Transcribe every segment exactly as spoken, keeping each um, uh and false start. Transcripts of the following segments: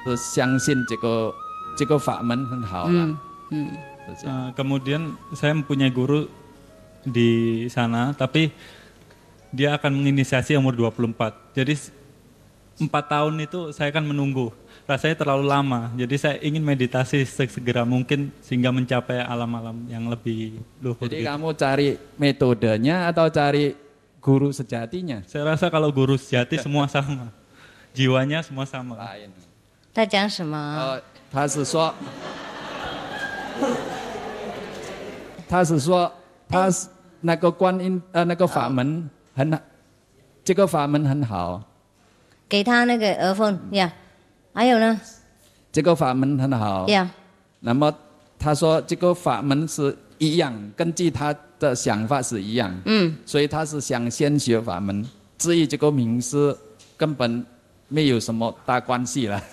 是相信这个这个法门很好啦。 嗯嗯。 Uh, kemudian saya mempunyai guru di sana, tapi dia akan menginisiasi umur dua puluh empat. Jadi empat tahun itu saya akan menunggu. Rasanya terlalu lama. Jadi saya ingin meditasi segera mungkin sehingga mencapai alam-alam yang lebih luhur. Jadi gitu. kamu cari metodenya atau cari guru sejatinya? Saya rasa kalau guru sejati semua sama. Jiwanya semua sama. Lain. 他讲什么？ 呃，他是说，他是说，他是那个观音呃那个法门很，这个法门很好。 给他那个耳风呀，还有呢？ 这个法门很好。 呀。 那么他说这个法门是一样，根据他的想法是一样。 嗯。 所以他是想先学法门，至于这个名师根本没有什么大关系了。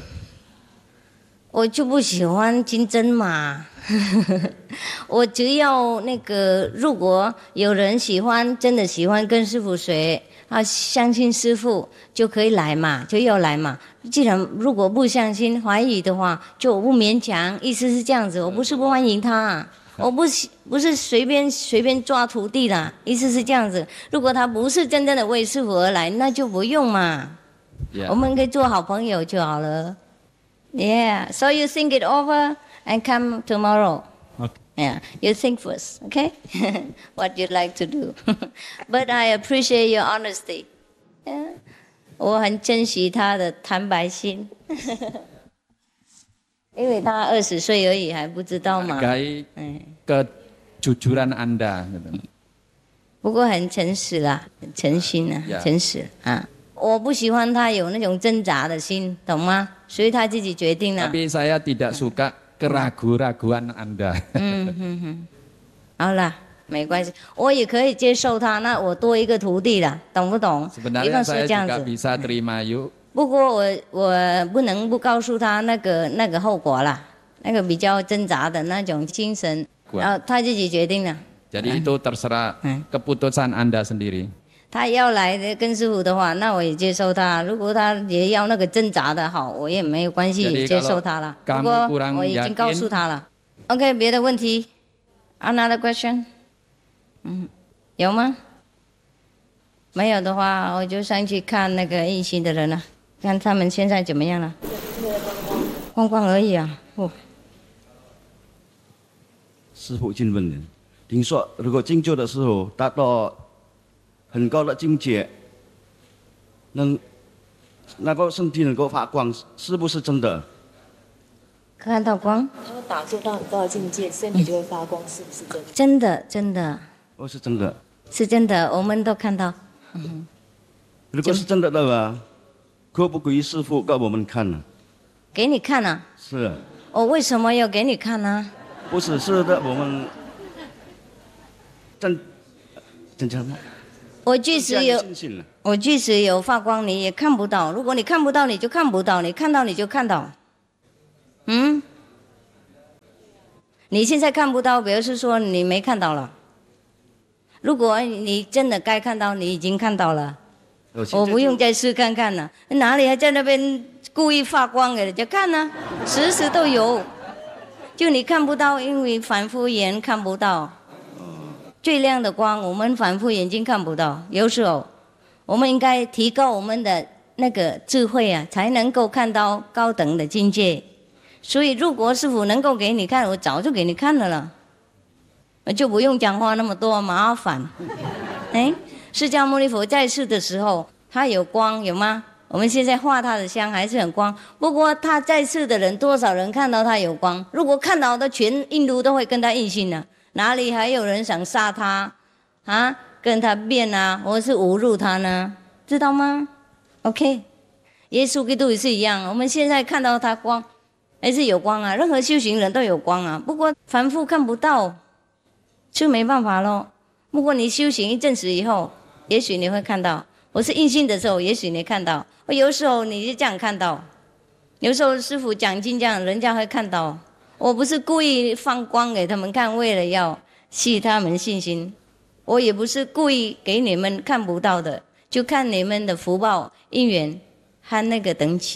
我就不喜欢金针嘛，我只要那个，如果有人喜欢，真的喜欢跟师父学，啊，相信师父就可以来嘛，就要来嘛。既然如果不相信、怀疑的话，就不勉强。意思是这样子，我不是不欢迎他，我不是不是随便随便抓徒弟的，意思是这样子。如果他不是真正的为师父而来，那就不用嘛。 Yeah. 我们可以做好朋友就好了。Yeah, so you think it over and come tomorrow. Okay. Yeah, you think first, okay? What you'd like to do. But I appreciate your honesty. Yeah. 我很珍惜他的坦白心。因为他二十岁而已，还不知道嘛。 Hargai kejujuran Anda. 不过很诚实啦，很诚心啊， Yeah. 诚实啊。我不喜欢他有那种挣扎的心，懂吗？所以他自己决定了。 Tapi saya tidak suka keraguan-raguan Anda. 嗯嗯嗯，好啦，没关系，我也可以接受他，那我多一个徒弟了，懂不懂？比 Sebenarnya 方说 saya 这样 juga 子。 bisa terima yuk. 不过我我不能不告诉他那个那个后果啦，那个比较挣扎的那种精神，然后他自己决定了。 Jadi itu terserah keputusan Anda sendiri. 他要来的跟师父的话，那我也接受他。如果他也要那个挣扎的好，我也没有关系，也接受他了。不过我已经告诉他了。OK， 别的问题 ？Another question？ 嗯，有吗？没有的话，我就上去看那个一心的人了，看他们现在怎么样了。逛逛而已啊。哦。 师父请问您，听说如果静坐的时候达到 很高的境界，能那个身体能够发光，是不是真的？ 看到光。 他说打坐到很高的境界，身体就会发光，是不是真的？ 真的，真的。 哦，是真的。 是真的，我们都看到。嗯。 如果是真的的话，可不可以师父给我们看呢？ 给你看啊。 是。 我为什么要给你看呢？ 不是，是的，我们真真正吗？ 我即使有，我即使有发光，你也看不到。如果你看不到，你就看不到；你看到，你就看到。嗯，你现在看不到，表示说你没看到了。如果你真的该看到，你已经看到了。我不用再试看看了。哪里还在那边故意发光给人家看呢？时时都有，就你看不到，因为反复眼看不到。 最亮的光，我们反复眼睛看不到。有时候，我们应该提高我们的那个智慧啊，才能够看到高等的境界。所以，如果师父能够给你看，我早就给你看了了，我就不用讲话那么多麻烦。哎，释迦牟尼佛在世的时候，他有光有吗？我们现在画他的像还是很光。不过他在世的人，多少人看到他有光？如果看到的全印度都会跟他印信呢？ 哪里还有人想杀他，啊，跟他辩啊，或是侮辱他呢？知道吗 ？OK， 耶稣基督也是一样，我们现在看到他光，还是有光啊。任何修行人都有光啊，不过凡夫看不到，就没办法咯。不过你修行一阵子以后，也许你会看到。我是印信的时候，也许你看到；有时候你是这样看到，有时候师父讲经这样，人家会看到。 我不是故意放光给他们看，为了要吸他们信心。我也不是故意给你们看不到的，就看你们的福报因缘和那个等级，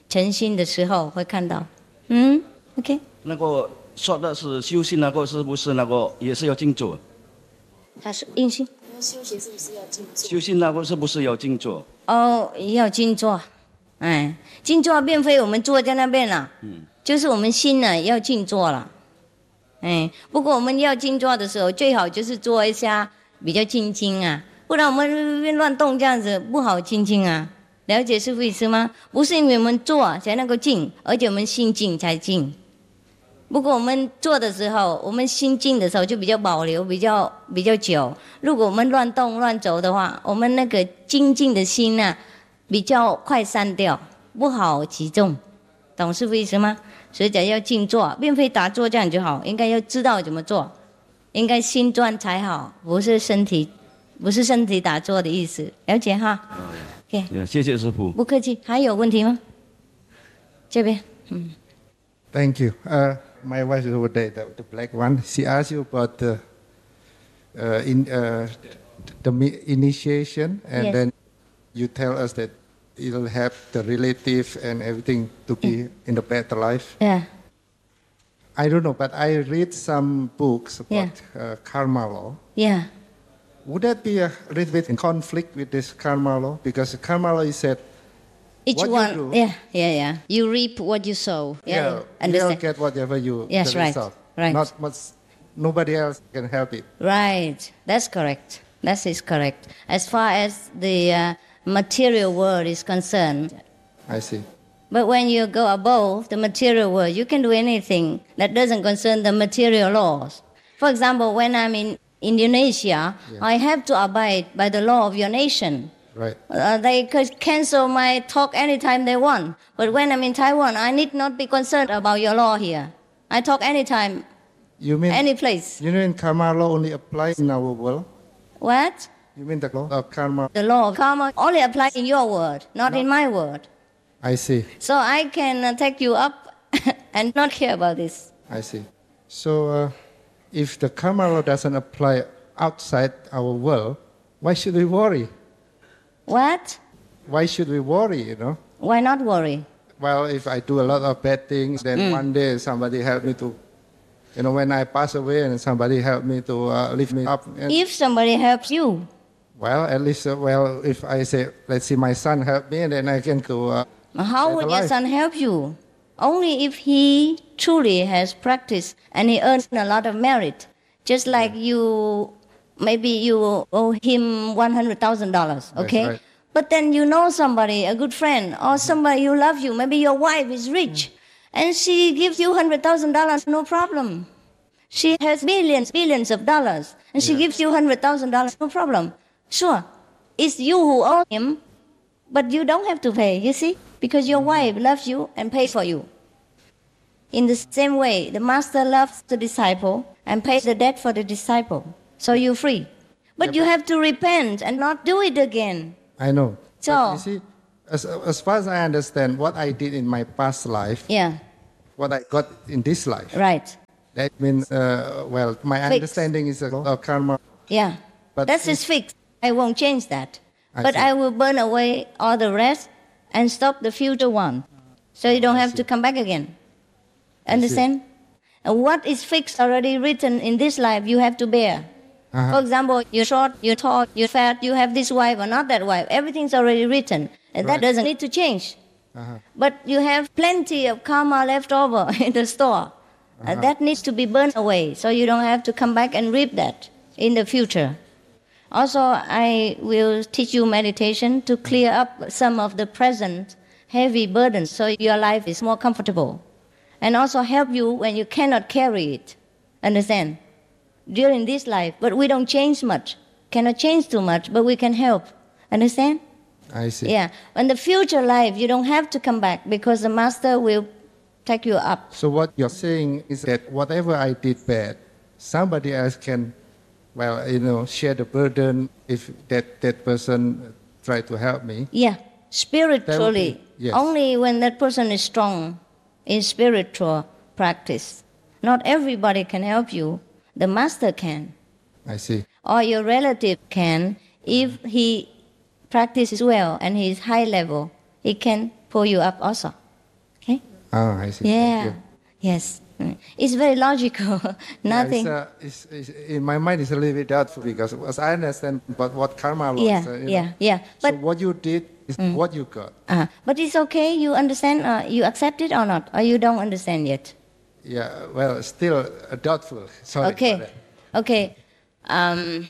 诚心的时候会看到。嗯 ，OK。 那个说的是修行那个是不是那个也是要静坐？ 他是印心。 修行是不是要静坐？ 修行那个是不是要静坐？ 哦，要静坐。哎，静坐并非我们坐在那边了，嗯，就是我们心呢要静坐了。哎，不过我们要静坐的时候，最好就是坐一下比较静静啊，不然我们乱动这样子不好静静啊。了解师父意思吗？不是因为我们坐才能够静，而且我们心静才静。不过我们坐的时候，我们心静的时候就比较保留，比较比较久。如果我们乱动乱走的话，我们那个精进的心啊，比较快散掉，不好集中。懂师父意思吗？所以讲要静坐，并非打坐这样就好，应该要知道怎么做，应该心专才好，不是身体，不是身体打坐的意思，了解哈？ OK， 谢谢师父。 不客气。还有问题吗？这边，嗯。 Thank you. Uh, my wife is over there, the, the black one. She asked you about the uh, in uh, the initiation, and yes. then you tell us that it'll help the relative and everything to be yeah. in the better life. Yeah. I don't know, but I read some books about yeah. uh, karma law. Yeah. Would that be a little bit in conflict with this karma law? Because the karma law is said, each what one, you do, yeah, yeah, yeah. You reap what you sow. Yeah, yeah, understand. You'll get whatever you yes, the right, result. right. Not much, nobody else can help it. Right, that's correct. That is correct. As far as the uh, material world is concerned. I see. But when you go above the material world, you can do anything that doesn't concern the material laws. For example, when I'm in Indonesia, yeah. I have to abide by the law of your nation. Right. Uh, they could cancel my talk anytime they want. But when I'm in Taiwan, I need not be concerned about your law here. I talk anytime, you mean, any place. You mean karma law only applies in our world? What? You mean the law of karma? The law of karma only applies in your world, not no. in my world. I see. So I can uh, take you up and not care about this. I see. So uh, if the karma law doesn't apply outside our world, why should we worry? What? Why should we worry, you know? Why not worry? Well, if I do a lot of bad things, then mm. one day somebody help me to, you know, when I pass away and somebody help me to uh, lift me up. And, if somebody helps you. Well, at least, uh, well, if I say, let's see, my son help me, then I can go. Uh, How would your son help you? Only if he truly has practiced and he earns a lot of merit. Just like you, maybe you owe him one hundred thousand dollars, okay? Right. But then you know somebody, a good friend, or somebody who loves you. Maybe your wife is rich, and she gives you one hundred thousand dollars, no problem. She has billions, billions of dollars, and she yeah. gives you one hundred thousand dollars, no problem. Sure, it's you who owe him, but you don't have to pay, you see? Because your wife loves you and pays for you. In the same way, the master loves the disciple and pays the debt for the disciple. So you're free. But yeah, you but have to repent and not do it again. I know. So, but you see, as, as far as I understand, what I did in my past life, yeah, what I got in this life. Right. That means, uh, well, my fixed. understanding is a law of karma. Yeah, but that's just fixed. I won't change that. I but see. I will burn away all the rest and stop the future one. So you don't have to come back again. Understand? And what is fixed, already written in this life, you have to bear. Uh-huh. For example, you're short, you're tall, you're fat, you have this wife or not that wife. Everything's already written. And right. that doesn't need to change. Uh-huh. But you have plenty of karma left over in the store. Uh-huh. Uh, that needs to be burned away. So you don't have to come back and reap that in the future. Also, I will teach you meditation to clear up some of the present heavy burdens so your life is more comfortable. And also help you when you cannot carry it. Understand? During this life. But we don't change much. Cannot change too much, but we can help. Understand? I see. Yeah. In the future life, you don't have to come back because the master will take you up. So what you're saying is that whatever I did bad, somebody else can, well, you know, share the burden if that, that person try to help me. Yeah. Spiritually. Be, yes. Only when that person is strong in spiritual practice. Not everybody can help you. The master can. I see. Or your relative can. If he practices well and he is high level, he can pull you up also. Oh, I see. Yeah. Thank you. Yes. Mm. It's very logical. Nothing. Yeah, it's, uh, it's, it's, in my mind, it's a little bit doubtful because as I understand but what karma law Yeah, is. Uh, you yeah, know, yeah. So But what you did is what you got. uh, but it's okay. You understand? Uh, you accept it or not? Or you don't understand yet? Yeah, well, still uh, doubtful. Sorry Okay. for that. Okay. Um,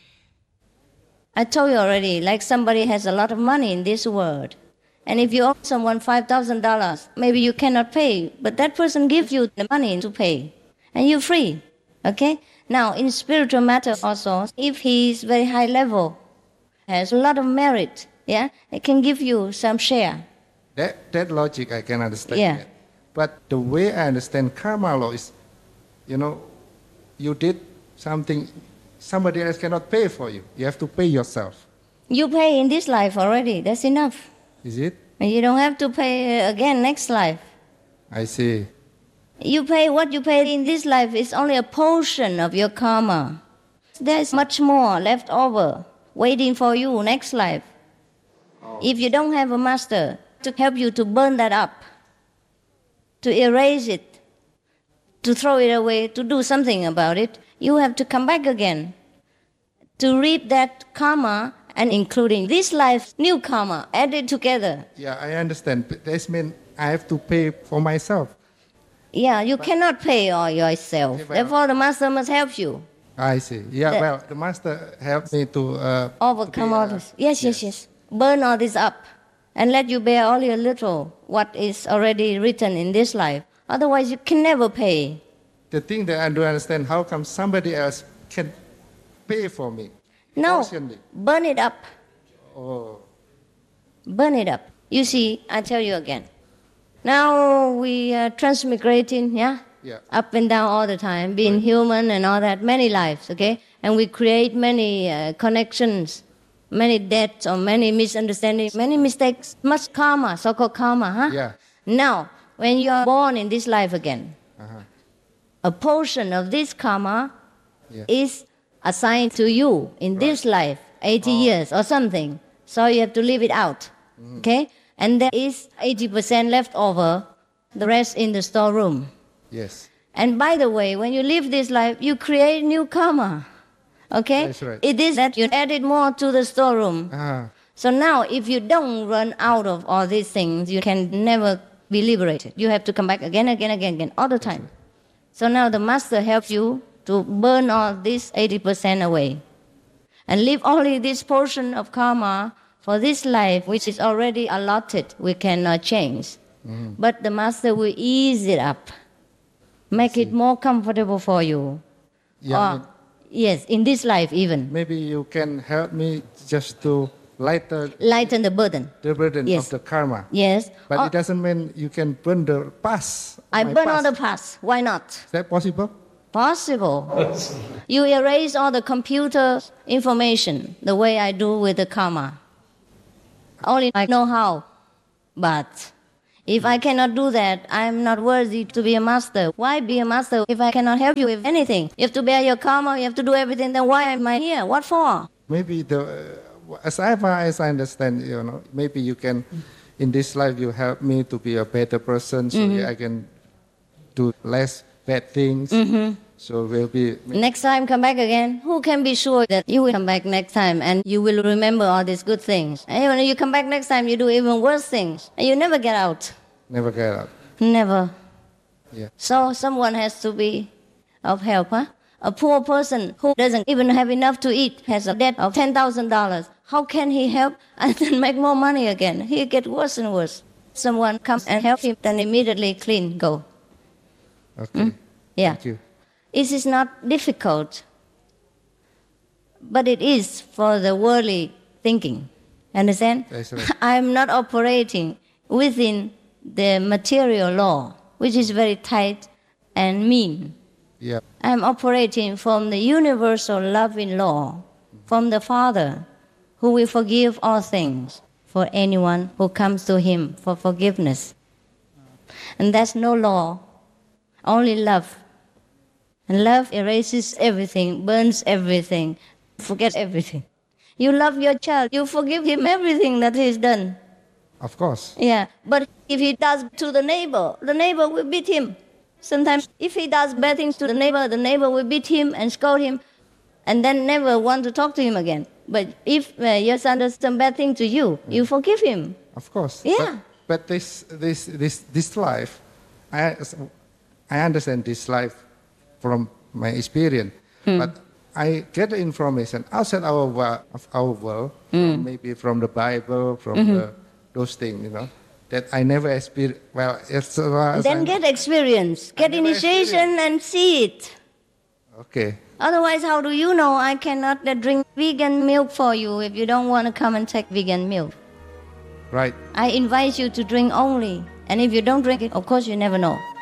I told you already, like somebody has a lot of money in this world. And if you owe someone five thousand dollars, maybe you cannot pay, but that person gives you the money to pay. And you're free. Okay? Now, in spiritual matter also, if he is very high level, has a lot of merit, yeah, it can give you some share. That, that logic I can understand. Yeah. That. But the way I understand karma law is, you know, you did something somebody else cannot pay for you. You have to pay yourself. You pay in this life already. That's enough. Is it? And you don't have to pay again next life. I see. You pay what you pay in this life is only a portion of your karma. There's much more left over, waiting for you next life. Oh. If you don't have a master to help you to burn that up, to erase it, to throw it away, to do something about it, you have to come back again to reap that karma, and including this life's new karma, add it together. Yeah, I understand. But this means I have to pay for myself. Yeah, you but, cannot pay all yourself. Yeah, well, therefore, the master must help you. I see. Yeah, the, well, the master helps me to uh, overcome to be, all uh, this. Yes, yes, yes. Burn all this up and let you bear all your little, what is already written in this life. Otherwise, you can never pay. The thing that I don't understand, how come somebody else can pay for me? No, Personally? Burn it up. Oh. Burn it up. You see, I tell you again. Now we are transmigrating, yeah? Yeah. Up and down all the time, being right. human and all that, many lives, okay? And we create many uh, connections, many deaths or many misunderstandings, many mistakes, much karma, so-called karma, huh? Yeah. Now, when you are born in this life again, uh-huh. a portion of this karma yeah. is assigned to you in right. this life, eighty oh. years or something. So you have to leave it out, mm. okay? And there is eighty percent left over, the rest in the storeroom. Yes. And by the way, when you live this life, you create new karma, okay? That's right. It is that you added more to the storeroom. Ah. So now, if you don't run out of all these things, you can never be liberated. You have to come back again, again, again, again, all the time. Right. So now the master helps you to burn all this eighty percent away and leave only this portion of karma for this life, which is already allotted. We cannot change. Mm. But the master will ease it up, make it more comfortable for you. Yeah, or, I mean, yes, in this life even. Maybe you can help me just to lighten, lighten the burden. The burden yes. of the karma. Yes. But or, it doesn't mean you can burn the past. I burn past. all the past. Why not? Is that possible? Possible. You erase all the computer information the way I do with the karma. Only I know how. But if I cannot do that, I am not worthy to be a master. Why be a master if I cannot help you with anything? You have to bear your karma, you have to do everything, then why am I here? What for? Maybe, the, uh, as far as I understand, you know, maybe you can, in this life, you help me to be a better person so mm-hmm. I can do less bad things. Mm-hmm. So we'll be... Next time, come back again. Who can be sure that you will come back next time and you will remember all these good things? And when you come back next time, you do even worse things. And you never get out. Never get out. Never. Yeah. So someone has to be of help, huh? A poor person who doesn't even have enough to eat has a debt of ten thousand dollars. How can he help and then make more money again? He'll get worse and worse. Someone comes and help him, then immediately clean, go. Okay. Mm? Yeah. Thank you. It is not difficult, but it is for the worldly thinking. Understand? That's right. I am not operating within the material law, which is very tight and mean. Yeah. I am operating from the universal loving law, from the Father, who will forgive all things for anyone who comes to Him for forgiveness. And that's no law, only love. And love erases everything, burns everything, forget everything. You love your child, you forgive him everything that he's done. Of course. Yeah, but if he does to the neighbor, the neighbor will beat him. Sometimes if he does bad things to the neighbor, the neighbor will beat him and scold him and then never want to talk to him again. But if uh, your son does some bad thing to you, you forgive him. Of course. Yeah. But, but this, this, this, this life, I, I understand this life from my experience. Hmm. But I get the information outside our, wo- of our world, Hmm. maybe from the Bible, from Mm-hmm. the, those things, you know, that I never experienced. Well, it's, uh, Then get experience, get never initiation and see it. Okay. Otherwise, how do you know I cannot uh, drink vegan milk for you if you don't want to come and take vegan milk? Right. I invite you to drink only. And if you don't drink it, of course you never know.